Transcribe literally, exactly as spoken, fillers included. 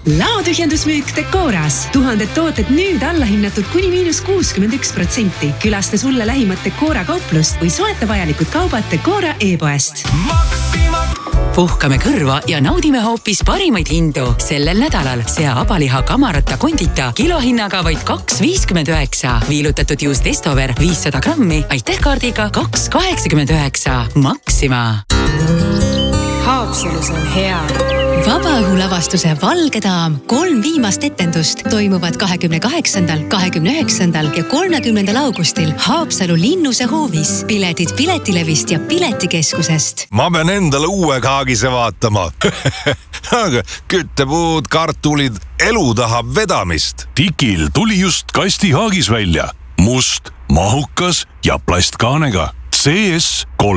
Laotühjendusmüük Decoras. Tuhanded tooted nüüd allahinnatud kuni miinus kuuskümmend üks protsenti. Külasta sulle lähimat Decora kauplust või soeta vajalikud kaubad Decora e-poest. Maxima! Puhkame kõrva ja naudime hoopis parimaid hindu. Sellel nädalal sea abaliha kamarata kondita kilohinnaga vaid kaks viiskümmend üheksa. Viilutatud juust Estover viissada grammi. Aitäh kaardiga kaks kaheksakümmend üheksa. Maxima! Haapsalus on hea. Vabaõhulavastuse Valge daam kolm viimast etendust toimuvad kahekümne kaheksandal, kahekümne üheksandal ja kolmekümnendal augustil Haapsalu Linnuse hoovis. Piletid Piletilevist ja Piletikeskusest. Ma pean endale uue kaagise vaatama. Aga küttepuud, kartulid, elu tahab vedamist. Tikil tuli just kasti haagis välja. Must, mahukas ja plastkaanega. C S kolm.